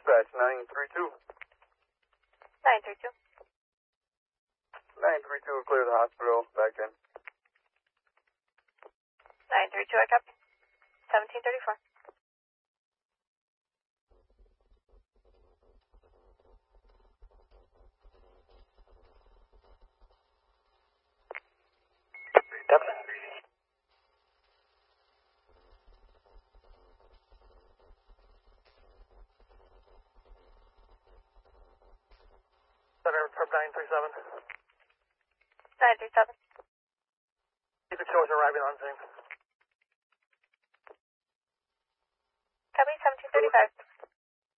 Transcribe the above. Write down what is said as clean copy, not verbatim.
Dispatch 932. 932. 932, clear the hospital. Back in. 932, I copy. 1734. Center from 937. 937. Keep it shows arriving on scene. Copy, 1735.